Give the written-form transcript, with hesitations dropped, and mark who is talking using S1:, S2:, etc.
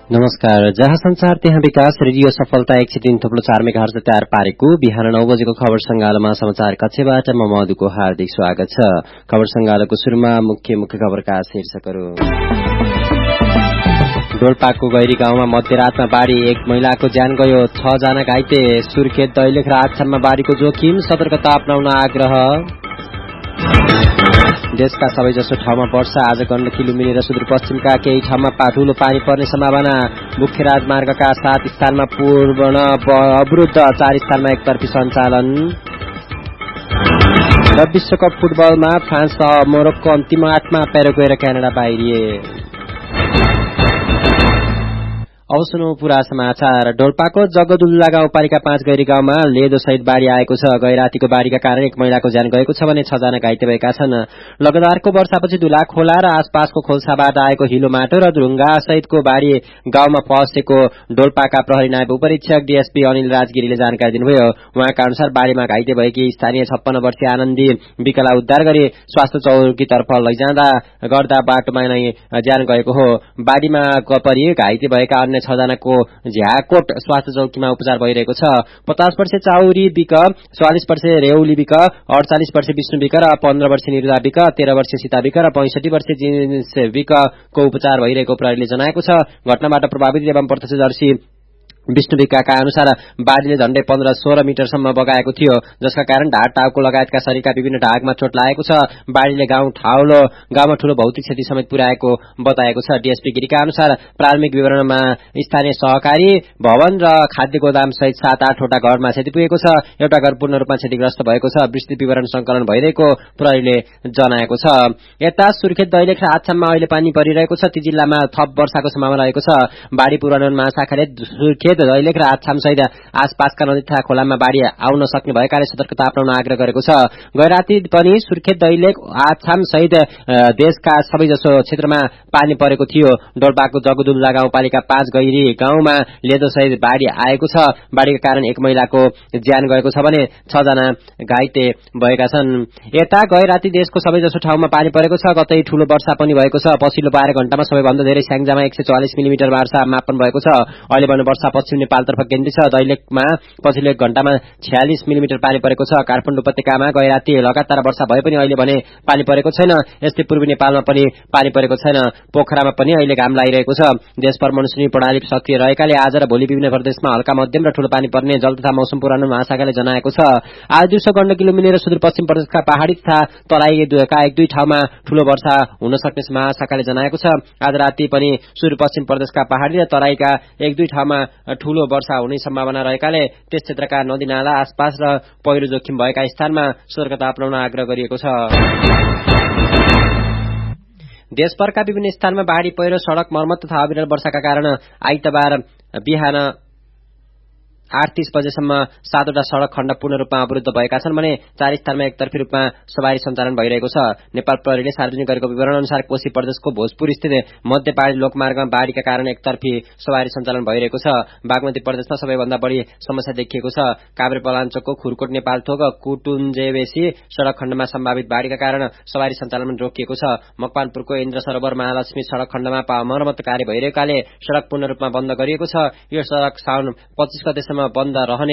S1: नमस्कार। जहाँ संचार त्यहाँ विकास रेडियो सफलता 103.4 मेगाहर्ज तयार पारेको बिहान 9 बजेको खबर संगालोमा समाचार कक्षबाट म मधुको हार्दिक स्वागत छ। खबर संगालोको शुरूमा मुख्य खबरका शीर्षकहरू। डोल्पाको गैरी गाउँमा मध्यरातमा बाढ़ी, एक महिलाको ज्यान गयो, 6 जना घाइते। सुर्खेत, दैलेख र आछाममा बाढ़ीको जोखिम, सतर्कता अपनाउन आग्रह। देशका सबैजसो ठाउँमा वर्षा, आज गण्डकी लुम्बिनी र सुदूरपश्चिमका केही ठाउँमा ठूलो पानी पर्ने सम्भावना। मुख्य राजमार्गका 7 स्थानमा पूर्ण अवरुद्ध, 4 स्थानमा एकतर्फी सञ्चालन। र विश्वकप फुटबलमा फ्रान्स मोरक्को अन्तिम 8मा पेरुग्वे र क्यानाडा बाहिरिए। अब सुनौ पूरा समाचार। डोल्पाको जगदुल्ला गाउँपालिका 5 गैरी गाउँमा लेदो सहित बाढ़ी आएको छ। गैरातीको बाढ़ीका कारण एक महिलाको ज्यान गएको छ भने 6 जना घाइते भएका छन्। लगातारको वर्षापछि धुला खोला र आसपासको खोल्साबाट आएको हिलो माटो र ढुङ्गा सहितको बाढ़ी गाउँमा पसेको डोल्पाका प्रहरी नायब उपरीक्षक डीएसपी अनिल राजगिरीले जानकारी दिनुभयो। उहाँका अनुसार बाढ़ीमा घाइते भएकी स्थानीय 56 वर्षीय आनन्दी विकला उद्धार गरी स्वास्थ्य चौकीतर्फ लैजाँदा गर्दा बाटोमा नै ज्यान गएको हो। बाढ़ीमा परि घाइते भएका अन्य 6 जनाको झ्याकोट स्वास्थ्य चौकीमा उपचार भइरहेको छ। 50 वर्षीय चाउरी विक, 44 वर्षीय रेउली विक, 48 वर्षीय विष्णु विक र 15 वर्षीय निरुदा विक, 13 वर्षीय सीता विक र 65 वर्षीय जिन्स विकको उपचार भइरहेको प्रहरीले जनाएको छ। घटनाबाट प्रभावित एवं प्रत्यक्षदर्शी विष्णु विकाका अनुसार बाढ़ीले झण्डै 15-16 मिटरसम्म बगाएको थियो, जसका कारण ढाड, टाउको लगायतका शरीरका विभिन्न भागमा चोट लागेको छ। बाढ़ीले गाउँमा ठूलो भौतिक क्षति समेत पुर्याएको बताएको छ। डीएसपी गिरीका अनुसार प्रारम्भिक विवरणमा स्थानीय सहकारी भवन र खाद्य गोदाम सहित 7-8 वटा घरमा क्षति पुगेको छ। एउटा घर पूर्ण रूपमा क्षतिग्रस्त भएको छ। विस्तृत विवरण संकलन भइरहेको प्रहरीले जनाएको छ। यता सुर्खेत, दैलेख र आछाममा अहिले पानी परिरहेको छ। ती जिल्लामा थप वर्षाको सम्भावना रहेको छ। बाढ़ी पूर्वानुमान महाशाखाले सुर्खेत, दैलेख र आछाम सहित आसपासका नदी तथा खोलामा बाढ़ी आउन सक्ने भएकाले सतर्कता अपनाउन आग्रह गरेको छ। गैराती पनि सुर्खेत, दैलेख, आछाम सहित देशका सबैजसो क्षेत्रमा पानी परेको थियो। डोल्पाको जगदुल्ला गाउँपालिका 5 गैरी गाउँमा लेदो सहित बाढ़ी आएको छ। बाढ़ीका कारण एक महिलाको ज्यान गएको छ भने 6 जना घाइते भएका छन्। यता गैराती देशको सबैजसो ठाउँमा पानी परेको छ। कतै ठूलो वर्षा पनि भएको छ। पछिल्लो 12 घण्टामा सबैभन्दा धेरै स्याङ्जामा 144 मिलिमिटर वर्षा मापन भएको छ। अहिले भने वर्षा पश्चिम नेपालतर्फ केन्द्रित छ। दैलेखमा पछिल्लो 1 घण्टामा 46 मिलिमिटर पानी परेको छ। काठमाडौँ उपत्यकामा गैराती लगातार वर्षा भए पनि अहिले भने पानी परेको छैन। यस्तै पूर्वी नेपालमा पनि पानी परेको छैन। पोखरामा पनि अहिले घाम लागिरहेको छ। देशभर मनसुनी प्रणाली सक्रिय रहेकाले आज र भोलि विभिन्न प्रदेशमा हल्का मध्यम र ठूलो पानी पर्ने जल तथा मौसम पूर्वानुमान महाशाखाले जनाएको छ। आज दिउँसो गण्डकी लुम्बिनी र सुदूरपश्चिम प्रदेशका पहाड़ी तथा तराईका 1-2 ठाउँमा ठूलो वर्षा हुन सक्ने महाशाखाले जनाएको छ। आज राति पनि सुदूरपश्चिम प्रदेशका पहाड़ी र तराईका 1-2 ठाउँमा ठूलो वर्षा हुने सम्भावना रहेकाले त्यस क्षेत्रका नदी नाला आसपास र पहिरो जोखिम भएका स्थानमा सतर्कता अपनाउन आग्रह गरिएको छ। देशभरका विभिन्न स्थानमा बाढ़ी, पहिरो, सड़क मर्मत तथा अविरल वर्षाका कारण आइतबार बिहान 8:30 बजेसम्म 7 वटा सड़क खण्ड पूर्ण रूपमा अवरुद्ध भएका छन् भने 4 स्थानमा एकतर्फी रूपमा सवारी सञ्चालन भइरहेको छ। नेपाल प्रहरीले सार्वजनिक गरेको विवरण अनुसार कोशी प्रदेशको भोजपुर स्थित मध्य पहाड़ी लोकमार्गमा बाढ़ीका कारण एकतर्फी सवारी सञ्चालन भइरहेको छ। बागमती प्रदेशमा सबैभन्दा बढी समस्या देखिएको छ। काभ्रेपलाञ्चोकको खुरकोट नेपालथोक कुटुन्जेवेसी सड़क खण्डमा सम्भावित बाढ़ीका कारण सवारी सञ्चालन रोकिएको छ। मकवानपुरको इन्द्र सरोवर महालक्ष्मी सड़क खण्डमा मर्मत कार्य भइरहेकाले सड़क पूर्ण रूपमा बन्द गरिएको छ। यो सड़क साउन 25 गतेसम्म बन्द रहने